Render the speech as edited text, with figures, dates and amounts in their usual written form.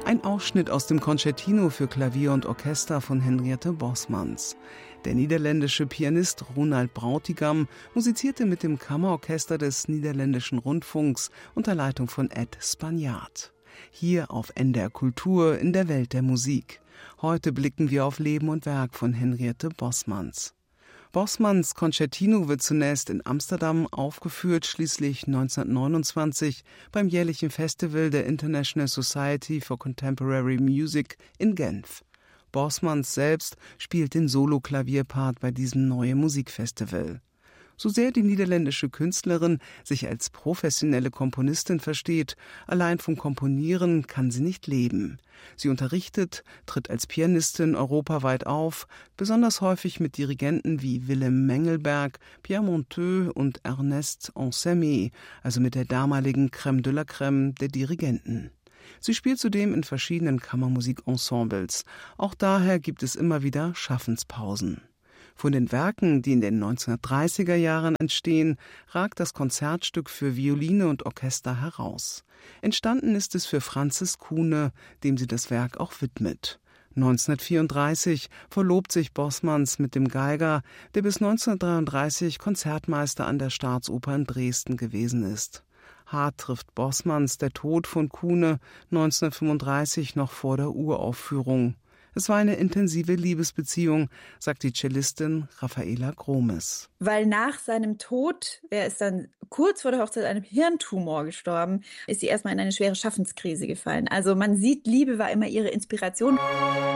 Ein Ausschnitt aus dem Concertino für Klavier und Orchester von Henriette Bosmans. Der niederländische Pianist Ronald Brautigam musizierte mit dem Kammerorchester des Niederländischen Rundfunks unter Leitung von Ed Spanjaard. Hier auf NDR Kultur in der Welt der Musik. Heute blicken wir auf Leben und Werk von Henriette Bosmans. Bosmans Concertino wird zunächst in Amsterdam aufgeführt, schließlich 1929 beim jährlichen Festival der International Society for Contemporary Music in Genf. Bosmans selbst spielt den Solo-Klavierpart bei diesem neuen Musikfestival. So sehr die niederländische Künstlerin sich als professionelle Komponistin versteht, allein vom Komponieren kann sie nicht leben. Sie unterrichtet, tritt als Pianistin europaweit auf, besonders häufig mit Dirigenten wie Willem Mengelberg, Pierre Monteux und Ernest Ansermet, also mit der damaligen Crème de la Crème der Dirigenten. Sie spielt zudem in verschiedenen Kammermusikensembles. Auch daher gibt es immer wieder Schaffenspausen. Von den Werken, die in den 1930er Jahren entstehen, ragt das Konzertstück für Violine und Orchester heraus. Entstanden ist es für Francis Kuhne, dem sie das Werk auch widmet. 1934 verlobt sich Bosmans mit dem Geiger, der bis 1933 Konzertmeister an der Staatsoper in Dresden gewesen ist. Hart trifft Bosmans der Tod von Kuhne 1935 noch vor der Uraufführung. Es war eine intensive Liebesbeziehung, sagt die Cellistin Raffaela Gromes. Weil nach seinem Tod, er ist dann kurz vor der Hochzeit an einem Hirntumor gestorben, ist sie erstmal in eine schwere Schaffenskrise gefallen. Also man sieht, Liebe war immer ihre Inspiration.